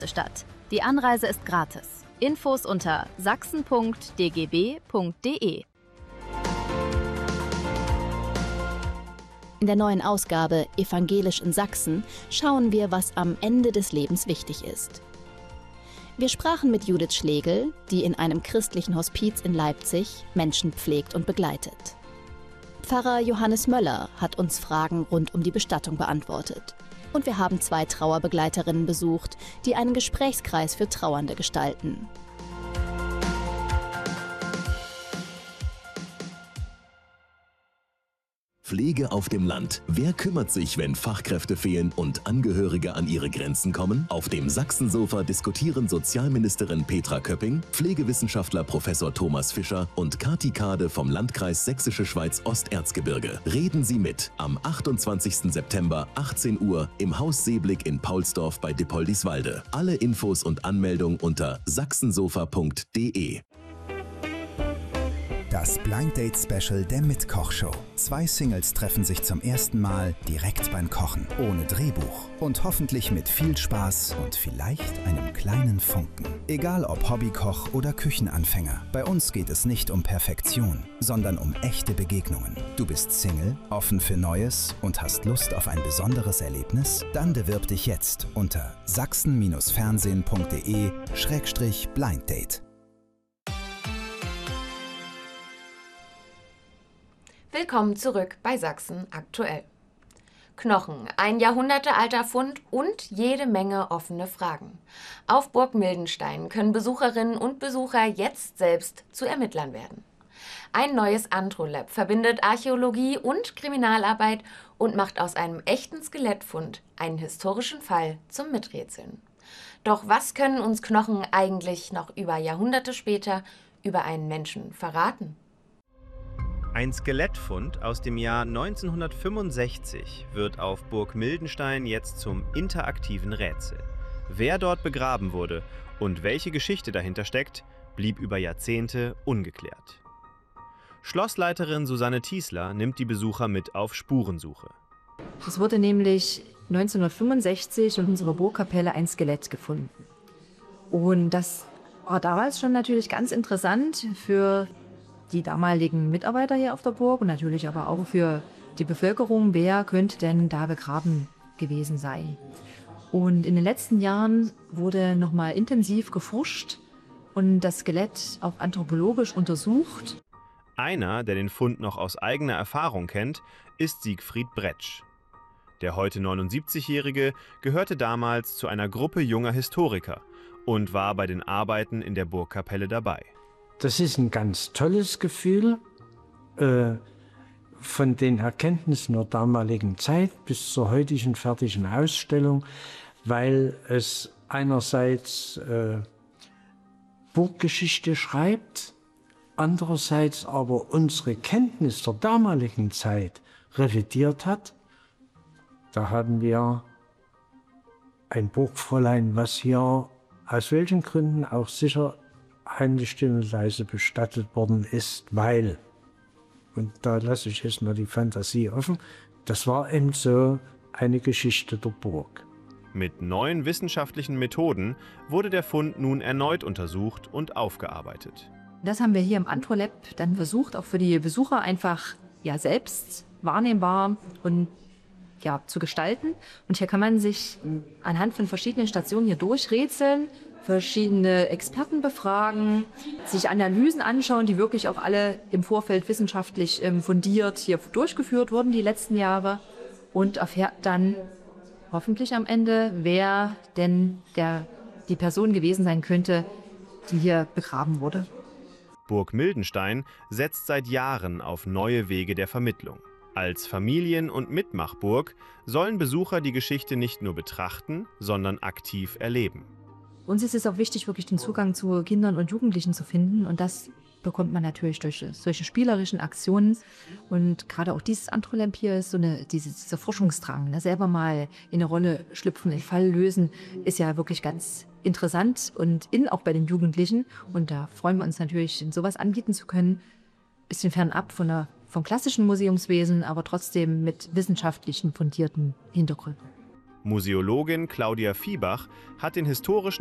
Stadt. Die Anreise ist gratis. Infos unter sachsen.dgb.de. In der neuen Ausgabe Evangelisch in Sachsen schauen wir, was am Ende des Lebens wichtig ist. Wir sprachen mit Judith Schlegel, die in einem christlichen Hospiz in Leipzig Menschen pflegt und begleitet. Pfarrer Johannes Möller hat uns Fragen rund um die Bestattung beantwortet. Und wir haben 2 Trauerbegleiterinnen besucht, die einen Gesprächskreis für Trauernde gestalten. Pflege auf dem Land. Wer kümmert sich, wenn Fachkräfte fehlen und Angehörige an ihre Grenzen kommen? Auf dem Sachsensofa diskutieren Sozialministerin Petra Köpping, Pflegewissenschaftler Professor Thomas Fischer und Kati Kade vom Landkreis Sächsische Schweiz Osterzgebirge. Reden Sie mit am 28. September 18 Uhr im Haus Seeblick in Paulsdorf bei Dippoldiswalde. Alle Infos und Anmeldung unter sachsensofa.de. Das Blind Date Special der Mitkochshow. 2 Singles treffen sich zum ersten Mal direkt beim Kochen, ohne Drehbuch und hoffentlich mit viel Spaß und vielleicht einem kleinen Funken. Egal ob Hobbykoch oder Küchenanfänger, bei uns geht es nicht um Perfektion, sondern um echte Begegnungen. Du bist Single, offen für Neues und hast Lust auf ein besonderes Erlebnis? Dann bewirb dich jetzt unter sachsen-fernsehen.de/blinddate. Willkommen zurück bei Sachsen aktuell. Knochen, ein jahrhundertealter Fund und jede Menge offene Fragen. Auf Burg Mildenstein können Besucherinnen und Besucher jetzt selbst zu Ermittlern werden. Ein neues Antro-Lab verbindet Archäologie und Kriminalarbeit und macht aus einem echten Skelettfund einen historischen Fall zum Miträtseln. Doch was können uns Knochen eigentlich noch über Jahrhunderte später über einen Menschen verraten? Ein Skelettfund aus dem Jahr 1965 wird auf Burg Mildenstein jetzt zum interaktiven Rätsel. Wer dort begraben wurde und welche Geschichte dahinter steckt, blieb über Jahrzehnte ungeklärt. Schlossleiterin Susanne Tiesler nimmt die Besucher mit auf Spurensuche. Es wurde nämlich 1965 in unserer Burgkapelle ein Skelett gefunden. Und das war damals schon natürlich ganz interessant für die damaligen Mitarbeiter hier auf der Burg und natürlich aber auch für die Bevölkerung, wer könnte denn da begraben gewesen sein. Und in den letzten Jahren wurde nochmal intensiv geforscht und das Skelett auch anthropologisch untersucht. Einer, der den Fund noch aus eigener Erfahrung kennt, ist Siegfried Bretsch. Der heute 79-Jährige gehörte damals zu einer Gruppe junger Historiker und war bei den Arbeiten in der Burgkapelle dabei. Das ist ein ganz tolles Gefühl, von den Erkenntnissen der damaligen Zeit bis zur heutigen fertigen Ausstellung, weil es einerseits Burggeschichte schreibt, andererseits aber unsere Kenntnis der damaligen Zeit revidiert hat. Da haben wir ein Burgfräulein, was hier aus welchen Gründen auch sicher heimlich still und leise bestattet worden ist, weil, und da lasse ich jetzt mal die Fantasie offen, das war eben so eine Geschichte der Burg. Mit neuen wissenschaftlichen Methoden wurde der Fund nun erneut untersucht und aufgearbeitet. Das haben wir hier im Antro-Lab dann versucht, auch für die Besucher einfach selbst wahrnehmbar und zu gestalten. Und hier kann man sich anhand von verschiedenen Stationen hier durchrätseln, verschiedene Experten befragen, sich Analysen anschauen, die wirklich auch alle im Vorfeld wissenschaftlich fundiert hier durchgeführt wurden die letzten Jahre und erfährt dann hoffentlich am Ende, wer denn die Person gewesen sein könnte, die hier begraben wurde. Burg Mildenstein setzt seit Jahren auf neue Wege der Vermittlung. Als Familien- und Mitmachburg sollen Besucher die Geschichte nicht nur betrachten, sondern aktiv erleben. Uns ist es auch wichtig, wirklich den Zugang zu Kindern und Jugendlichen zu finden. Und das bekommt man natürlich durch solche spielerischen Aktionen. Und gerade auch dieses Antro-Lab hier ist dieser Forschungsdrang, selber mal in eine Rolle schlüpfen, einen Fall lösen, ist ja wirklich ganz interessant und auch bei den Jugendlichen. Und da freuen wir uns natürlich, sowas anbieten zu können. Bisschen fernab vom klassischen Museumswesen, aber trotzdem mit wissenschaftlichen fundierten Hintergründen. Museologin Claudia Viehbach hat den historischen